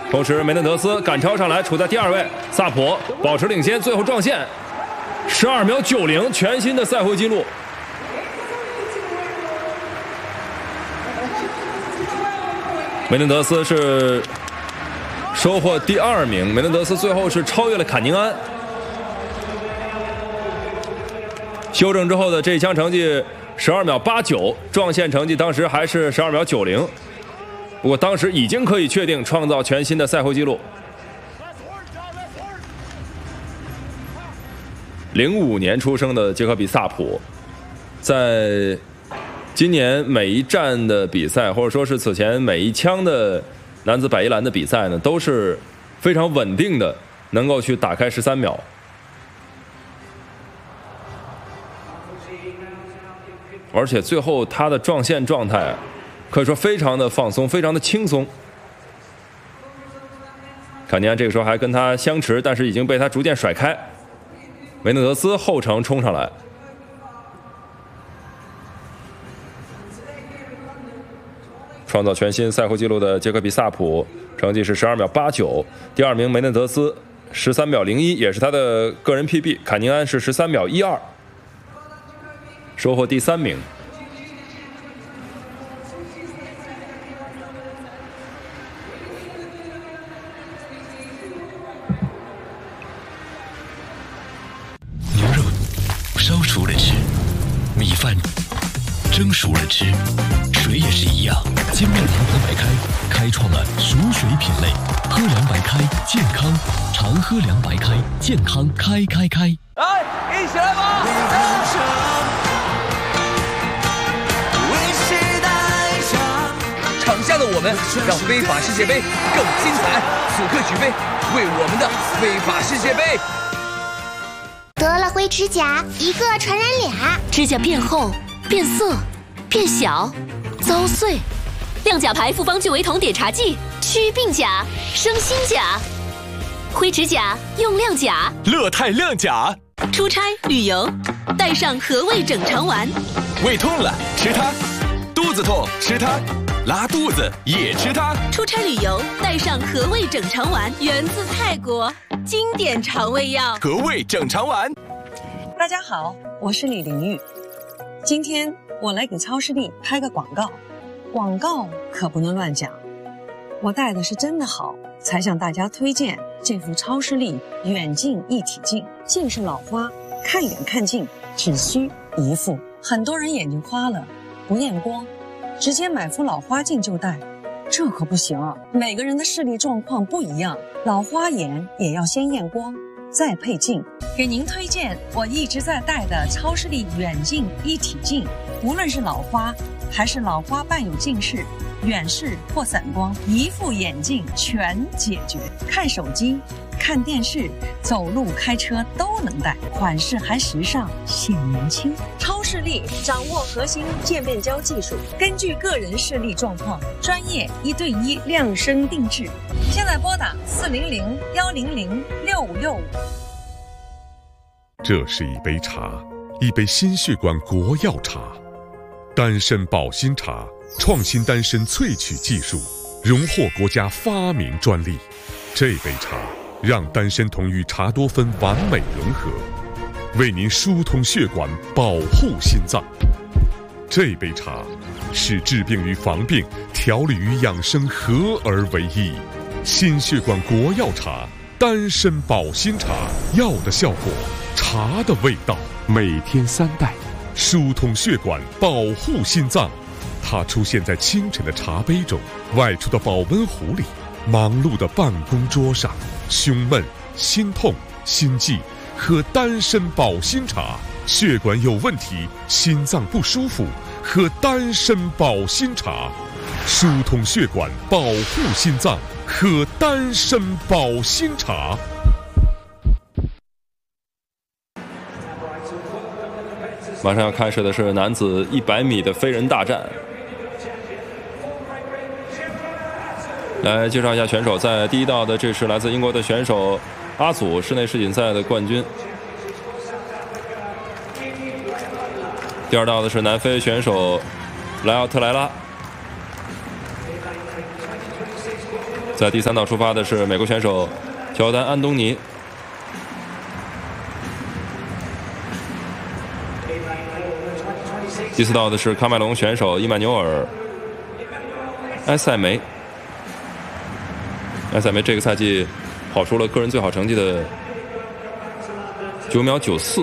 同时梅嫩德斯赶超上来，处在第2位，萨普保持领先，最后撞线，12秒90，全新的赛会纪录。梅嫩德斯是收获第2名，梅嫩德斯最后是超越了坎宁安。修正之后的这一枪成绩12秒89，撞线成绩当时还是12秒90。不过当时已经可以确定创造全新的赛会纪录。05年出生的杰科比·萨普，在今年每一站的比赛，或者说是此前每一枪的男子100一栏的比赛呢，都是非常稳定的，能够去打开13秒。而且最后他的撞线状态可以说非常的放松，非常的轻松。坎尼安这个时候还跟他相持，但是已经被他逐渐甩开。梅嫩德斯后程冲上来，创造全新赛会纪录的杰科比·萨普成绩是12秒89，第2名梅嫩德斯13秒01，也是他的个人 PB。坎宁安是13秒12，收获第3名。 烧熟了吃，米饭蒸熟了吃，水也是一样。精酿长河白开开创了熟水品类，喝凉白开健康，常喝凉白开健康开。 来，一起来吧！场下的我们让非法世界杯更精彩，此刻举杯，为我们的非法世界杯。 得了灰指甲，一个传染俩， 指甲变厚、变色、变小、遭碎。亮甲牌复方聚维酮碘茶剂，祛病甲，生新甲。灰指甲用亮甲， 乐泰亮甲。 出差旅游，带上和味整肠丸。 胃痛了吃它，肚子痛吃它，拉肚子也吃它。 出差旅游带上和味整肠丸，源自泰国，经典肠胃药。 和味整肠丸。 大家好，我是李玲玉。今天我来给超视力拍个广告，广告可不能乱讲。我戴的是真的好，才向大家推荐这副超视力远近一体镜。近视老花，看远看近只需一副。很多人眼睛花了，不验光，直接买副老花镜就戴，这可不行。每个人的视力状况不一样，老花眼也要先验光，再配镜。给您推荐我一直在戴的超视力远近一体镜，无论是老花还是老花伴有近视、远视或散光，一副眼镜全解决。看手机、看电视、走路、开车都能戴，款式还时尚显年轻。超视力掌握核心渐变焦技术，根据个人视力状况，专业1对1量身定制。现在拨打400-100-6565。 这是一杯茶，一杯心血管国药茶，丹参保心茶，创新丹参萃取技术，荣获国家发明专利。这杯茶让丹参酮与茶多酚完美融合，为您疏通血管，保护心脏。这杯茶使治病与防病、调理与养生合而为一。心血管国药茶，丹参保心茶，药的效果，茶的味道，每天3袋，疏通血管，保护心脏。它出现在清晨的茶杯中，外出的保温壶里，忙碌的办公桌上。胸闷、心痛、心悸，喝丹参保心茶；血管有问题、心脏不舒服，喝丹参保心茶。疏通血管，保护心脏，喝丹参保心茶。 马上要开始的是男子100米的飞人大战。来介绍一下选手，在第一道的这是来自英国的选手阿祖，室内世锦赛的冠军。第二道的是南非选手莱奥特莱拉。 在第3道出发的是美国选手乔丹·安东尼。第4道的是喀麦隆选手伊曼纽尔·埃塞梅。埃塞梅这个赛季跑出了个人最好成绩的9秒94。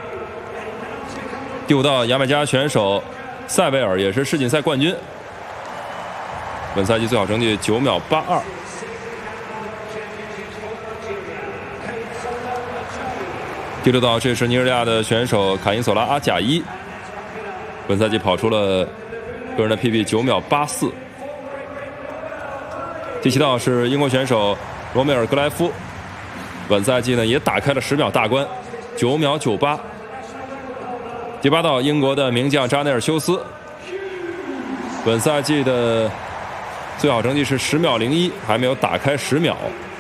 第5道牙买加选手塞维尔也是世锦赛冠军，本赛季最好成绩9秒82。第6道，这是尼日利亚的选手卡因索拉·阿贾伊，本赛季跑出了个人的 PB 9秒84。第7道是英国选手罗梅尔·格莱夫，本赛季呢也打开了10秒大关，9秒98。第8道，英国的名将扎内尔·休斯，本赛季的最好成绩是10秒01，还没有打开10秒。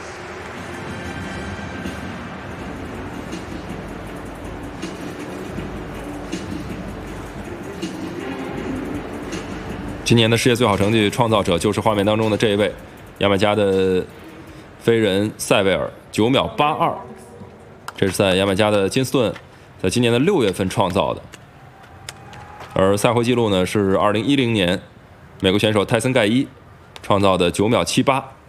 今年的世界最好成绩创造者就是画面当中的这一位，牙买加的飞人塞维尔，9秒82，这是在牙买加的金斯顿，在今年的6月份创造的。而赛会纪录呢是2010年美国选手泰森盖伊创造的9秒78。